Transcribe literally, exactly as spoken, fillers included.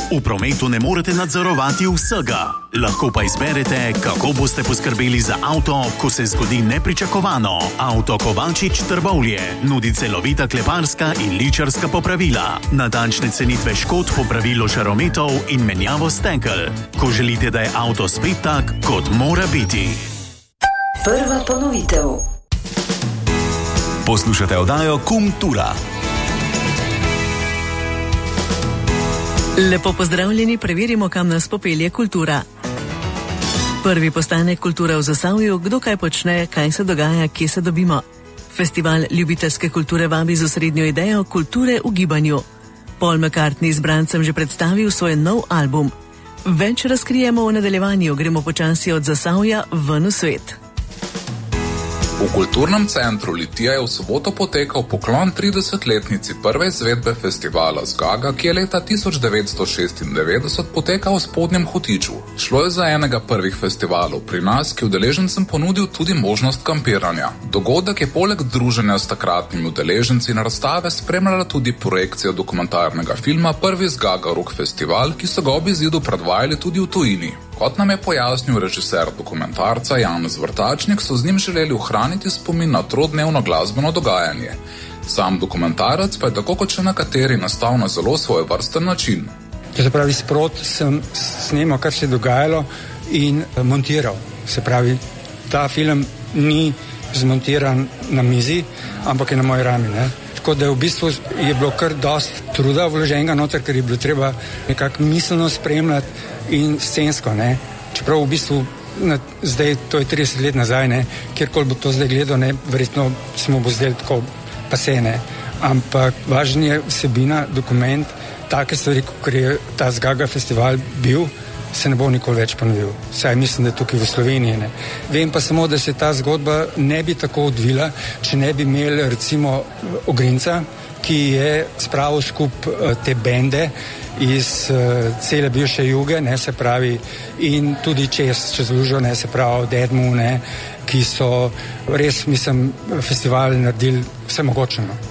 V prometu ne morete nadzorovati vsega. Lahko pa izberete, kako boste poskrbeli za avto, ko se zgodi nepričakovano. Avto Kovačič Trbovlje nudi celovita kleparska in ličarska popravila, natančne cenitve škod, popravilo žarometov in menjavo stekel. Ko želite, da je avto spet tak, kot mora biti. Prva ponovitev. Poslušate oddajo Kultura. Lepo pozdravljeni, preverimo, kam nas popelje kultura. Prvi postanek Kultura v Zasavju, kdo kaj počne, kaj se dogaja, kje se dobimo. Festival ljubiteljske kulture vabi z osrednjo idejo kulture v gibanju. Paul McCartney izbrancem že predstavil svoj nov album. Več razkrijemo v nadaljevanju, gremo počasi od Zasavja ven v svet. V kulturnem centru Litija je v soboto potekal poklon tridesetletnici prve izvedbe festivala Zgaga, ki je leta tisoč devetsto šestindevetdeset potekal v Spodnjem Hotiču. Šlo je za enega prvih festivalov pri nas, ki udeležencem ponudil tudi možnost kampiranja. Dogodek je poleg druženja s takratnimi udeleženci na razstave spremljala tudi projekcija dokumentarnega filma Prvi Zgaga Rock Festival, ki so ga ob izidu predvajali tudi v tujini. Kot nam je pojasnil režiser dokumentarca Janez Vrtačnik, so z njim želeli ohraniti spomin na trodnevno glasbeno dogajanje. Sam dokumentarec pa je tako kot še nekateri nastal na zelo svojevrsten način. To se pravi, sprot sem snemal, kar se je dogajalo in montiral. Se pravi, ta film ni zmontiran na mizi, ampak je na moji rami, ne? Tako da v bistvu je bilo kar dost truda vloženega noter, ker je bilo treba nekako miselno spremljati in scensko, ne. Čeprav v bistvu na, zdaj, to je trideset let nazaj, ne, kjerkoli bo to zdaj gledal, ne, verjetno smo bo zdaj tako pase, ne. Ampak važna je vsebina, dokument, take stvari, kot je ta Zgaga festival bil, se ne bo nikoli več ponovil. Saj mislim, da tukaj v Sloveniji, ne. Vem pa samo, da se ta zgodba ne bi tako odvila, če ne bi imeli recimo Ogrinca, ki je spravil skup te bende iz uh, cele bivše juge, ne, se pravi, in tudi čez, čez lužo, ne, se pravi, Deadmoon, ne, ki so res, mislim, festival naredili vse mogočeno.